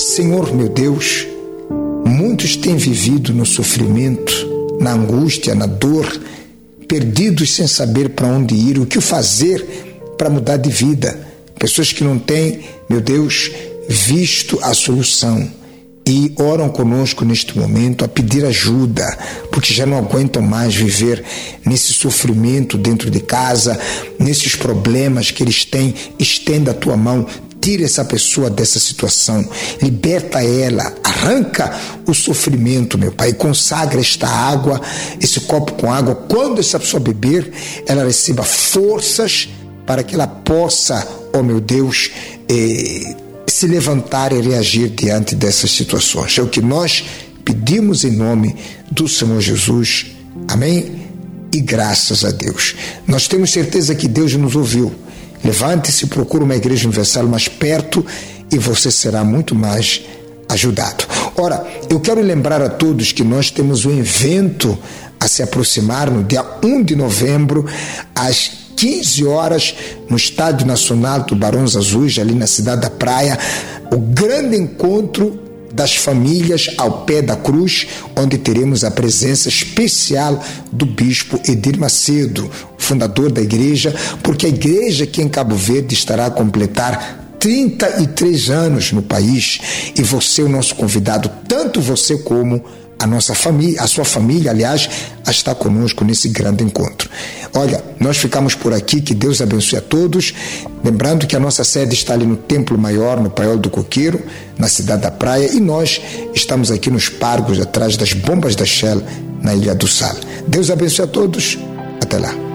Senhor meu Deus, muitos têm vivido no sofrimento, na angústia, na dor, perdidos sem saber para onde ir, o que fazer para mudar de vida. Pessoas que não têm, meu Deus, visto a solução e oram conosco neste momento a pedir ajuda, porque já não aguentam mais viver nesse sofrimento dentro de casa, nesses problemas que eles têm. Estenda a tua mão, tira essa pessoa dessa situação, liberta ela, arranca o sofrimento, meu Pai, consagra esta água, esse copo com água. Quando essa pessoa beber, ela receba forças para que ela possa, ó meu Deus, se levantar e reagir diante dessas situações. É o que nós pedimos em nome do Senhor Jesus. Amém? E graças a Deus. Nós temos certeza que Deus nos ouviu. Levante-se, procure uma igreja universal mais perto e você será muito mais ajudado. Ora, eu quero lembrar a todos que nós temos um evento a se aproximar no dia 1 de novembro, às 15 horas, no Estádio Nacional do Barões Azuis, ali na cidade da Praia, o grande encontro das famílias ao pé da cruz, onde teremos a presença especial do bispo Edir Macedo, fundador da igreja, porque a igreja aqui em Cabo Verde estará a completar 33 anos no país, e você é o nosso convidado, tanto você como a nossa família, a sua família, aliás, está conosco nesse grande encontro. Olha, nós ficamos por aqui, que Deus abençoe a todos. Lembrando que a nossa sede está ali no Templo Maior, no Paiol do Coqueiro, na cidade da Praia, e nós estamos aqui nos Pargos, atrás das bombas da Shell, na Ilha do Sal. Deus abençoe a todos. Até lá.